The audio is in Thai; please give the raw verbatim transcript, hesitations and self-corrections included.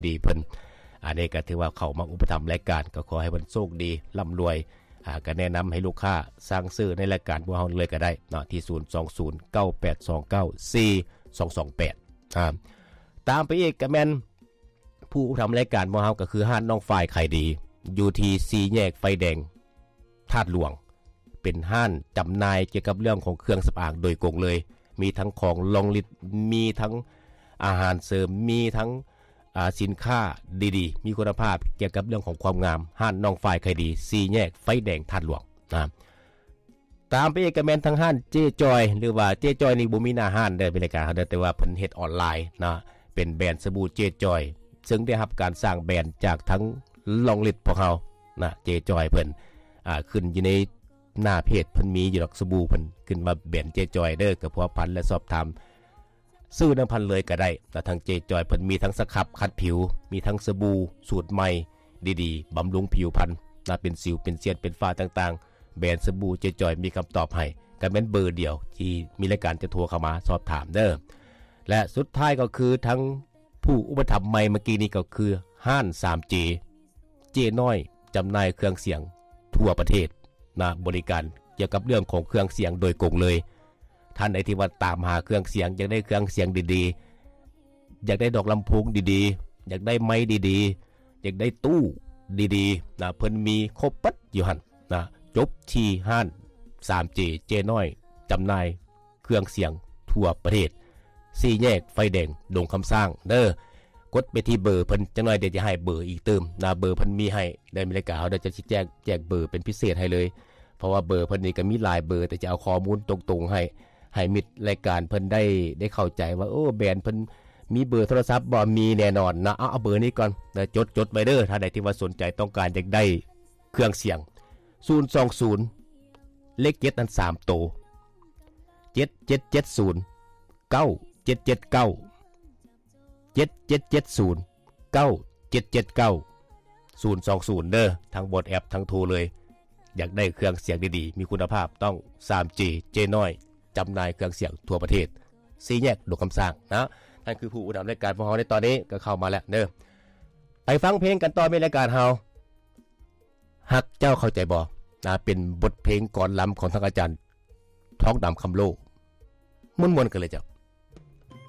ดีเพิ่นอันนี้ก็ถือว่าเข้ามาอุปถัมภ์รายการก็ขอให้เพิ่นโชคดีร่ำรวยอ่าก็แนะนำให้ลูกค้าสร้างซื้อในรายการพวกเฮาเลยก็ได้เนาะที่ศูนย์ สอง ศูนย์ เก้า แปด สอง เก้า สี่ สอง สอง แปดอ่าตามไปอีกก็แม่นผู้ทำรายการพวกเฮาก็คือห้านน้องฝ่ายไข่ดีอยู่ที่สี่แยกไฟแดงธาตุหลวงเป็นห้านจำหน่ายเกี่ยวกับเรื่องของเครื่องสำอางโดยกงเลยมีทั้งของลองลิตมีทั้งอาหารเสริมมีทั้งสินค้าดีๆมีคุณภาพเกี่ยวกับเรื่องของความงามห้านน้องฝ่ายไข่ดีสี่แยกไฟแดงธาตุหลวงนะตามไปอีกก็แม่นทั้งห้านเจ๊จอยหรือว่าเจ๊จอยนี่บ่มีหน้าห้านเด้อเป็นรายการเด้อแต่ว่าเพิ่นเฮ็ดออนไลน์นะเป็นแบรนด์สบู่เจ๊จอยซึ่งได้รับการสร้างแบรนด์จากทั้งลองลิตพวกเฮานะเจ๊จอยเพิ่นอ่าขึ้นอยู่ในหน้าเพจเพิ่นมีอยู่ดอกสบู่เพิ่นขึ้นว่าแบรนด์เจ๊จอยเด้อก็พอพันและสอบถามซื้อน้ำพันเลยก็ได้แต่ทางเจจอยเพิ่นมีทั้งสครับคัดผิวมีทั้งสบู่สูตรใหม่ดีๆบำรุงผิวพรรณนะเป็นสิวเป็นเสียดเป็นฝ้าต่างๆแบรนด์สบู่เจจอยมีคำตอบให้ก็เป็นเบอร์เดียวที่มีรายการจะโทรเข้ามาสอบถามเด้อและสุดท้ายก็คือทั้งผู้อุปถัมภ์ใหม่เมื่อกี้นี้ก็คือห้าน ทรี จี เจน้อยจำหน่ายเครื่องเสียงทั่วประเทศนะบริการเกี่ยวกับเรื่องของเครื่องเสียงโดยกงเลยท่านไอ้ที่ว่าตามหาเครื่องเสียงอยากได้เครื่องเสียงดีๆอยากได้ดอกลำโพงดีๆอยากได้ไม้ดีๆอยากได้ตู้ดีๆนะเพิ่นมีครบปัดอยู่หั่นนะจบที่ห้าน ทรี จี เจน้อยจำหน่ายเครื่องเสียงทั่วประเทศสี่แยกไฟแดงดงคำสร้างเด้อกดไปที่เบอร์เพิ่นจังหน่อยเดี๋ยวจะให้เบอร์อีกเติมนะเบอร์เพิ่นมีให้ได้มีรายการเฮาเดี๋ยวจะแจกแจกเบอร์เป็นพิเศษให้เลยเพราะว่าเบอร์เพิ่นนี่ก็มีหลายเบอร์แต่จะเอาข้อมูลตรงๆให้ให้มิตรรายการเพิ่นได้ได้เข้าใจว่าโอ้แบรนด์เพิ่นมีเบอร์โทรศัพท์บ่มีแน่นอนนะเอาเอาเบอร์นี้ก่อนแล้วจดจดไว้เด้อถ้าใดที่ว่าสนใจต้องการอยากได้เครื่องเสียงศูนย์ สอง ศูนย์เลขเจ็ดนั้นสามโตเจ็ด เจ็ด เจ็ด ศูนย์ เก้า เจ็ด เจ็ด เก้า เจ็ด เจ็ด เจ็ด ศูนย์ เก้า เจ็ด เจ็ด เก้า ศูนย์ สอง ศูนย์เด้อทั้งบอทแอปทั้งโทรเลยอยากได้เครื่องเสียงดีๆมีคุณภาพต้อง ทรี จี เจน้อยจำหน่ายเครื่องเสียงทั่วประเทศสี่แยกดงคำสร้างนะนั่นคือผู้อุดมรายการของเฮาในตอนนี้ก็เข้ามาแล้วเด้อไปฟังเพลงกันต่อในรายการเฮาฮักเจ้าเข้าใจบ่นะเป็นบทเพลงก่อนล้ำของทางอาจารย์ท้องดำคำโลม่วนๆกันเลยจ้ะ